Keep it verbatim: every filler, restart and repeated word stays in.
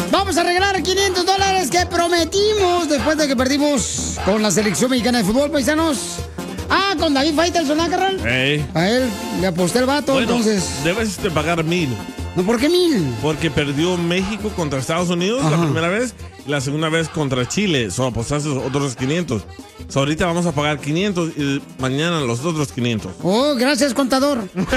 Vamos a regalar quinientos dólares que prometimos después de que perdimos con la selección mexicana de fútbol, paisanos. Ah, con David Faitelson, ¿ah, carnal? Hey. A él le aposté el vato, Bueno, entonces. debes de pagar mil. ¿No, por qué mil? Porque perdió México contra Estados Unidos Ajá. la primera vez y la segunda vez contra Chile. Solo apostaste otros quinientos. So, ahorita vamos a pagar quinientos y mañana los otros quinientos. Oh, gracias, contador.